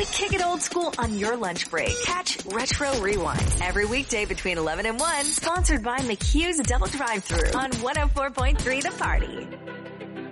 We kick it old school on your lunch break. Catch Retro Rewind every weekday between 11 and 1, sponsored by McHugh's Double Drive-Thru on 104.3 The Party.